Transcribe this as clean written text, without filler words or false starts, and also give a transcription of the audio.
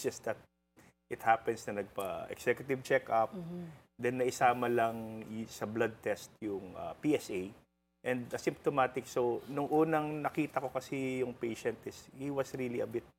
just that it happens na nagpa-executive check-up, then naisama lang sa blood test yung PSA, and asymptomatic. So, nung unang nakita ko kasi yung patient he was really a bit